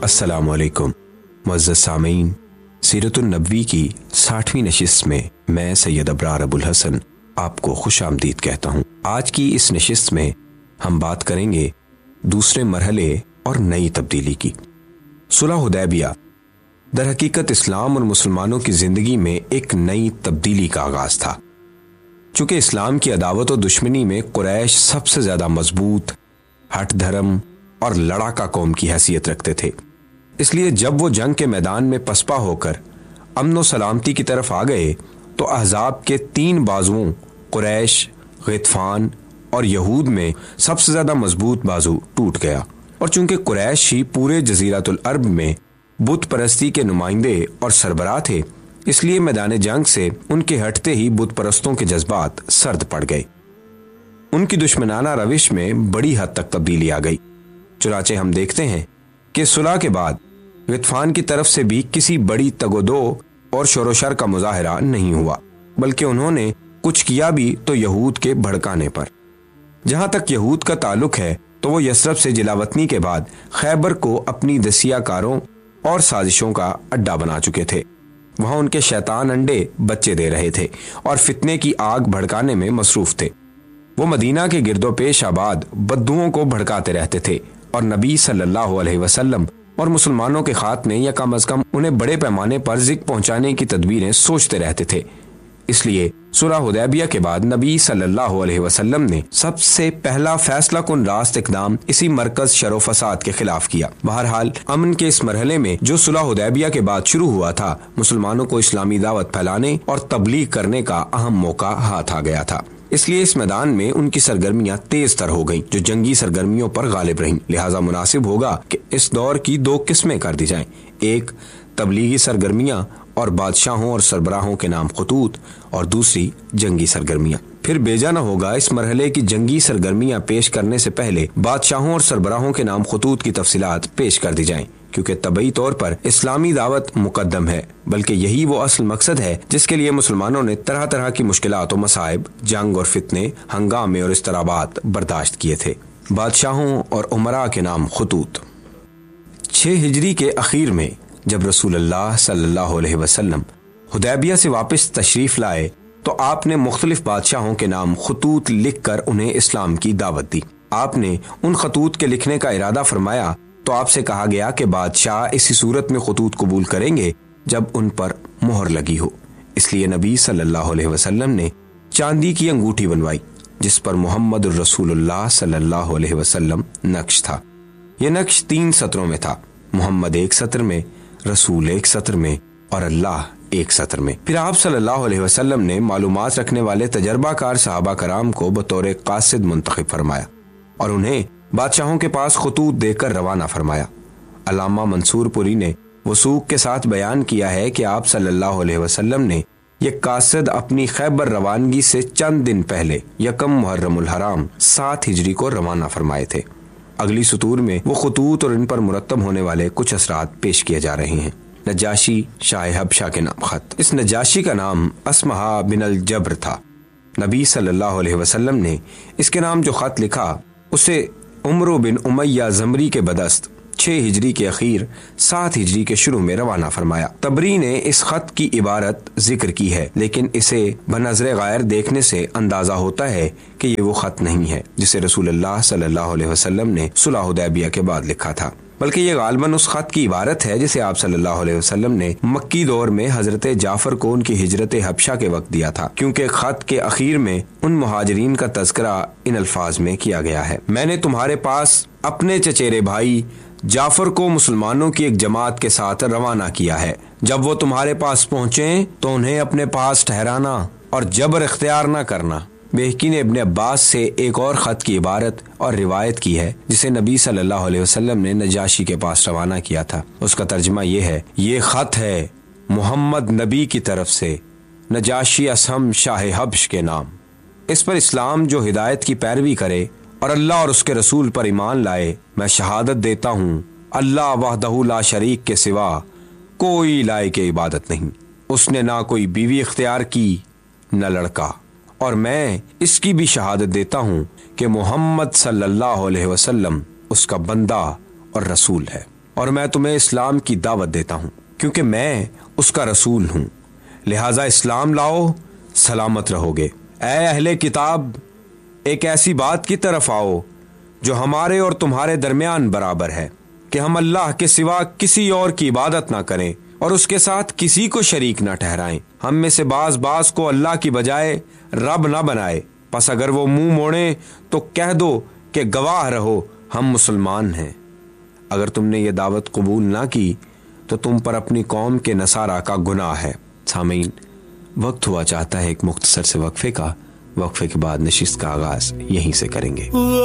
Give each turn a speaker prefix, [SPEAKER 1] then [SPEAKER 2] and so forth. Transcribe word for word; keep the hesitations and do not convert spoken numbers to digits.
[SPEAKER 1] السلام علیکم معزز سامعین، سیرت النبوی کی ساٹھویں نشست میں میں سید ابرار ابوالحسن آپ کو خوش آمدید کہتا ہوں۔ آج کی اس نشست میں ہم بات کریں گے دوسرے مرحلے اور نئی تبدیلی کی۔ صلح حدیبیہ در حقیقت اسلام اور مسلمانوں کی زندگی میں ایک نئی تبدیلی کا آغاز تھا۔ چونکہ اسلام کی عداوت و دشمنی میں قریش سب سے زیادہ مضبوط، ہٹ دھرم اور لڑاکا قوم کی حیثیت رکھتے تھے، اس لیے جب وہ جنگ کے میدان میں پسپا ہو کر امن و سلامتی کی طرف آ گئے تو احزاب کے تین بازوؤں قریش، غطفان اور یہود میں سب سے زیادہ مضبوط بازو ٹوٹ گیا، اور چونکہ قریش ہی پورے جزیرۃ العرب میں بت پرستی کے نمائندے اور سربراہ تھے، اس لیے میدان جنگ سے ان کے ہٹتے ہی بت پرستوں کے جذبات سرد پڑ گئے۔ ان کی دشمنانہ روش میں بڑی حد تک تبدیلی آ گئی۔ چنانچہ ہم دیکھتے ہیں کہ صلح کے بعد غطفان کی طرف سے بھی کسی بڑی تگ و دو اور شور و شر کا مظاہرہ نہیں ہوا، بلکہ انہوں نے کچھ کیا بھی تو یہود کے بھڑکانے پر۔ جہاں تک یہود کا تعلق ہے تو وہ یثرب سے جلاوطنی کے بعد خیبر کو اپنی دسیہ کاروں اور سازشوں کا اڈا بنا چکے تھے۔ وہاں ان کے شیطان انڈے بچے دے رہے تھے اور فتنے کی آگ بھڑکانے میں مصروف تھے۔ وہ مدینہ کے گرد و پیش آباد بدوؤں کو بھڑکاتے رہتے تھے اور نبی صلی اللہ علیہ وسلم اور مسلمانوں کے خاتمے یا کم از کم انہیں بڑے پیمانے پر ذکر پہنچانے کی تدبیریں سوچتے رہتے تھے۔ اس لیے صلح حدیبیہ کے بعد نبی صلی اللہ علیہ وسلم نے سب سے پہلا فیصلہ کن راست اقدام اسی مرکز شر و فساد کے خلاف کیا۔ بہرحال امن کے اس مرحلے میں جو صلح حدیبیہ کے بعد شروع ہوا تھا، مسلمانوں کو اسلامی دعوت پھیلانے اور تبلیغ کرنے کا اہم موقع ہاتھ آ گیا تھا۔ اس لیے اس میدان میں ان کی سرگرمیاں تیز تر ہو گئیں جو جنگی سرگرمیوں پر غالب رہیں۔ لہٰذا مناسب ہوگا کہ اس دور کی دو قسمیں کر دی جائیں، ایک تبلیغی سرگرمیاں اور بادشاہوں اور سربراہوں کے نام خطوط، اور دوسری جنگی سرگرمیاں۔ پھر بیجا نہ ہوگا اس مرحلے کی جنگی سرگرمیاں پیش کرنے سے پہلے بادشاہوں اور سربراہوں کے نام خطوط کی تفصیلات پیش کر دی جائیں، کیونکہ طبعی طور پر اسلامی دعوت مقدم ہے، بلکہ یہی وہ اصل مقصد ہے جس کے لیے مسلمانوں نے طرح طرح کی مشکلات و مصائب، جنگ اور فتنے، ہنگامے اور اضطرابات برداشت کیے تھے۔ بادشاہوں اور امراء کے نام خطوط۔ چھ ہجری کے اخیر میں جب رسول اللہ صلی اللہ علیہ وسلم حدیبیہ سے واپس تشریف لائے تو آپ نے مختلف بادشاہوں کے نام خطوط لکھ کر انہیں اسلام کی دعوت دی۔ آپ نے ان خطوط کے لکھنے کا ارادہ فرمایا تو آپ سے کہا گیا کہ بادشاہ اسی صورت میں خطوط قبول کریں گے جب ان پر مہر لگی ہو۔ اس لیے نبی صلی اللہ علیہ وسلم نے چاندی کی انگوٹھی بنوائی جس پر محمد الرسول اللہ صلی اللہ علیہ وسلم نقش تھا۔ یہ نقش تین سطروں میں تھا، محمد ایک سطر میں، رسول ایک سطر میں اور اللہ ایک سطر میں۔ پھر آپ صلی اللہ علیہ وسلم نے معلومات رکھنے والے تجربہ کار صحابہ کرام کو بطور قاصد منتخب فرمایا اور انہیں بادشاہوں کے پاس خطوط دے کر روانہ فرمایا۔ علامہ منصور پوری نے وثوق کے ساتھ بیان کیا ہے کہ آپ صلی اللہ علیہ وسلم نے یہ قاصد اپنی خیبر روانگی سے چند دن پہلے یکم محرم الحرام سات ہجری کو روانہ فرمائے تھے۔ اگلی سطور میں وہ خطوط اور ان پر مرتب ہونے والے کچھ اثرات پیش کیے جا رہے ہیں۔ نجاشی شاہ حبشہ کے نام خط۔ اس نجاشی کا نام اسمہا بن الجبر تھا۔ نبی صلی اللہ علیہ وسلم نے اس کے نام جو خط لکھا اسے عمرو بن امیہ زمری کے بدست چھ ہجری کے اخیر سات ہجری کے شروع میں روانہ فرمایا۔ طبری نے اس خط کی عبارت ذکر کی ہے، لیکن اسے بنظر غیر دیکھنے سے اندازہ ہوتا ہے کہ یہ وہ خط نہیں ہے جسے رسول اللہ صلی اللہ علیہ وسلم نے صلح حدیبیہ کے بعد لکھا تھا، بلکہ یہ غالباً اس خط کی عبارت ہے جسے آپ صلی اللہ علیہ وسلم نے مکی دور میں حضرت جعفر کو ان کی ہجرت حبشہ کے وقت دیا تھا، کیونکہ خط کے اخیر میں ان مہاجرین کا تذکرہ ان الفاظ میں کیا گیا ہے: میں نے تمہارے پاس اپنے چچیرے بھائی جعفر کو مسلمانوں کی ایک جماعت کے ساتھ روانہ کیا ہے۔ جب وہ تمہارے پاس پہنچیں تو انہیں اپنے پاس ٹھہرانا اور جبر اختیار نہ کرنا۔ بہقی نے ابن عباس سے ایک اور خط کی عبارت اور روایت کی ہے جسے نبی صلی اللہ علیہ وسلم نے نجاشی کے پاس روانہ کیا تھا۔ اس کا ترجمہ یہ ہے: یہ خط ہے محمد نبی کی طرف سے نجاشی اسہم شاہ حبش کے نام۔ اس پر اسلام جو ہدایت کی پیروی کرے اور اللہ اور اس کے رسول پر ایمان لائے، میں شہادت دیتا ہوں اللہ وحدہ لا شریک کے سوا کوئی لائق عبادت نہیں۔ اس نے نہ کوئی بیوی اختیار کی نہ لڑکا، اور میں اس کی بھی شہادت دیتا ہوں کہ محمد صلی اللہ علیہ وسلم اس کا بندہ اور رسول ہے۔ اور میں تمہیں اسلام کی دعوت دیتا ہوں کیونکہ میں اس کا رسول ہوں، لہٰذا اسلام لاؤ، سلامت رہو گے۔ اے اہل کتاب، ایک ایسی بات کی طرف آؤ جو ہمارے اور تمہارے درمیان برابر ہے کہ ہم اللہ کے سوا کسی اور کی عبادت نہ کریں اور اس کے ساتھ کسی کو شریک نہ ٹھہرائیں۔ ہم میں سے بعض بعض کو اللہ کی بجائے رب نہ بنائے، پس اگر وہ منہ موڑیں تو کہہ دو کہ گواہ رہو ہم مسلمان ہیں۔ اگر تم نے یہ دعوت قبول نہ کی تو تم پر اپنی قوم کے نصارہ کا گناہ ہے۔ سامعین، وقت ہوا چاہتا ہے ایک مختصر سے وقفے کا۔ وقفے کے بعد نشست کا آغاز یہیں سے کریں گے۔